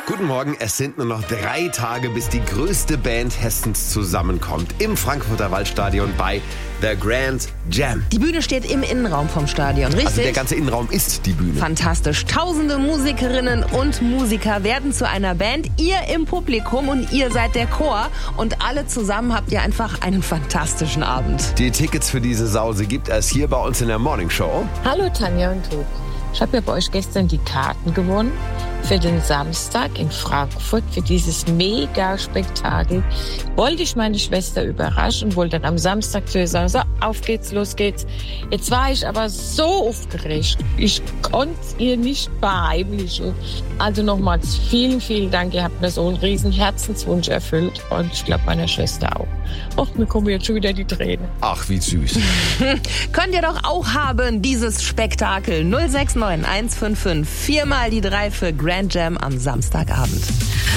Guten Morgen, es sind nur noch 3 Tage, bis die größte Band Hessens zusammenkommt. Im Frankfurter Waldstadion bei The Grand Jam. Die Bühne steht im Innenraum vom Stadion, richtig? Also der ganze Innenraum ist die Bühne. Fantastisch. Tausende Musikerinnen und Musiker werden zu einer Band. Ihr im Publikum und ihr seid der Chor. Und alle zusammen habt ihr einfach einen fantastischen Abend. Die Tickets für diese Sause gibt es hier bei uns in der Morning Show. Hallo Tanja und Tobi. Ich habe ja bei euch gestern die Karten gewonnen für den Samstag in Frankfurt, für dieses Mega-Spektakel. Wollte ich meine Schwester überraschen, wollte dann am Samstag zu ihr sagen, so, auf geht's, los geht's. Jetzt war ich aber so aufgeregt, ich konnte es ihr nicht verheimlichen. Also nochmals vielen, vielen Dank, ihr habt mir so einen riesen Herzenswunsch erfüllt und ich glaube meiner Schwester auch. Och, mir kommen jetzt schon wieder die Tränen. Ach, wie süß. Könnt ihr doch auch haben, dieses Spektakel. 069 155 4 mal die 3 für Grand Jam am Samstagabend.